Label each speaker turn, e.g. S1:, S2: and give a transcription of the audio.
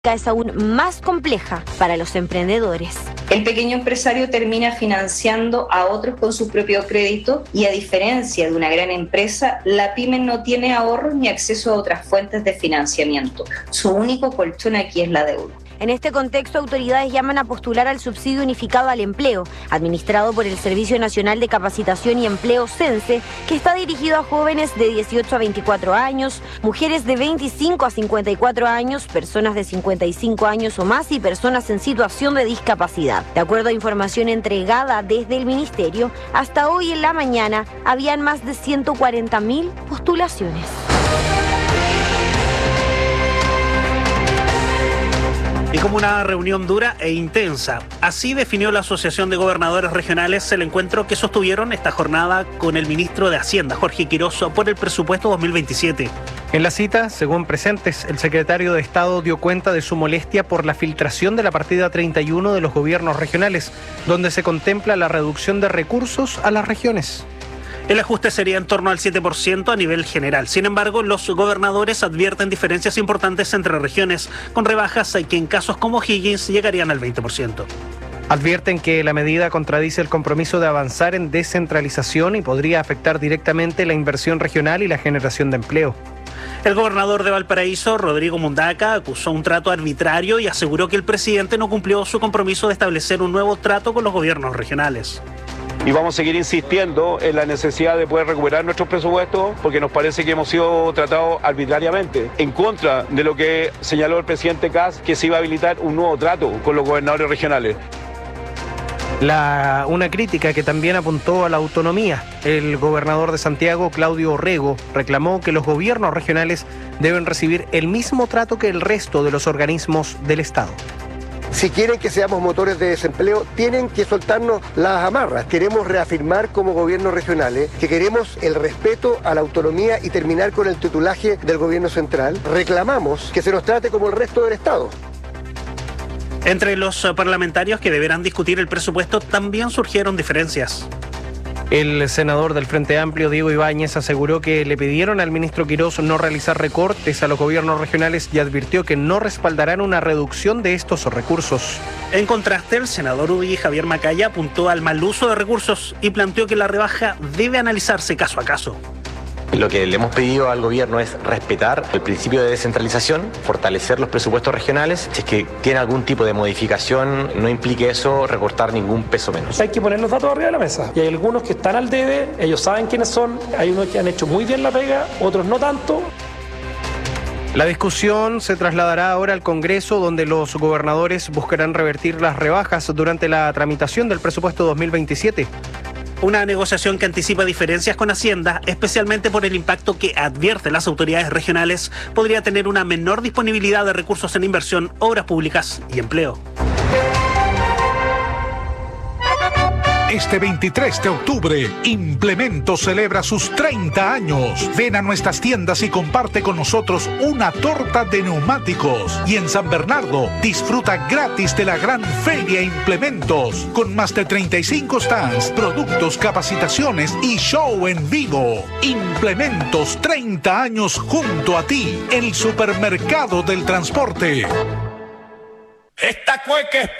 S1: es aún más compleja para los emprendedores.
S2: El pequeño empresario termina financiando a otros con su propio crédito y, a diferencia de una gran empresa, la pyme no tiene ahorros ni acceso a otras fuentes de financiamiento. Su único colchón aquí es la deuda.
S1: En este contexto, autoridades llaman a postular al subsidio unificado al empleo, administrado por el Servicio Nacional de Capacitación y Empleo CENSE, que está dirigido a jóvenes de 18 a 24 años, mujeres de 25 a 54 años, personas de 55 años o más y personas en situación de discapacidad. De acuerdo a información entregada desde el Ministerio, hasta hoy en la mañana habían más de 140.000 postulaciones.
S3: Y como una reunión dura e intensa. Así definió la Asociación de Gobernadores Regionales el encuentro que sostuvieron esta jornada con el ministro de Hacienda, Jorge Quiroz, por el presupuesto 2027.
S4: En la cita, según presentes, el secretario de Estado dio cuenta de su molestia por la filtración de la partida 31 de los gobiernos regionales, donde se contempla la reducción de recursos a las regiones.
S3: El ajuste sería en torno al 7% a nivel general. Sin embargo, los gobernadores advierten diferencias importantes entre regiones, con rebajas que en casos como Higgins llegarían al 20%.
S4: Advierten que la medida contradice el compromiso de avanzar en descentralización y podría afectar directamente la inversión regional y la generación de empleo.
S3: El gobernador de Valparaíso, Rodrigo Mundaca, acusó un trato arbitrario y aseguró que el presidente no cumplió su compromiso de establecer un nuevo trato con los gobiernos regionales.
S5: Y vamos a seguir insistiendo en la necesidad de poder recuperar nuestros presupuestos porque nos parece que hemos sido tratados arbitrariamente, en contra de lo que señaló el presidente Kast, que se iba a habilitar un nuevo trato con los gobernadores regionales.
S4: Una crítica que también apuntó a la autonomía. El gobernador de Santiago, Claudio Orrego, reclamó que los gobiernos regionales deben recibir el mismo trato que el resto de los organismos del Estado.
S6: Si quieren que seamos motores de desempleo, tienen que soltarnos las amarras. Queremos reafirmar como gobiernos regionales que queremos el respeto a la autonomía y terminar con el tutelaje del gobierno central. Reclamamos que se nos trate como el resto del Estado.
S3: Entre los parlamentarios que deberán discutir el presupuesto también surgieron diferencias.
S4: El senador del Frente Amplio, Diego Ibáñez, aseguró que le pidieron al ministro Quiroz no realizar recortes a los gobiernos regionales y advirtió que no respaldarán una reducción de estos recursos.
S3: En contraste, el senador UDI, Javier Macaya, apuntó al mal uso de recursos y planteó que la rebaja debe analizarse caso a caso.
S7: Lo que le hemos pedido al gobierno es respetar el principio de descentralización, fortalecer los presupuestos regionales. Si es que tiene algún tipo de modificación, no implique eso recortar ningún peso menos.
S8: Hay que poner los datos arriba de la mesa. Y hay algunos que están al debe, ellos saben quiénes son, hay unos que han hecho muy bien la pega, otros no tanto.
S4: La discusión se trasladará ahora al Congreso, donde los gobernadores buscarán revertir las rebajas durante la tramitación del presupuesto 2027.
S3: Una negociación que anticipa diferencias con Hacienda, especialmente por el impacto que advierten las autoridades regionales, podría tener una menor disponibilidad de recursos en inversión, obras públicas y empleo.
S9: Este 23 de octubre, Implemento celebra sus 30 años. Ven a nuestras tiendas y comparte con nosotros una torta de neumáticos. Y en San Bernardo, disfruta gratis de la gran Feria Implementos, con más de 35 stands, productos, capacitaciones y show en vivo. Implementos, 30 años junto a ti, el supermercado del transporte.
S10: Esta cueca es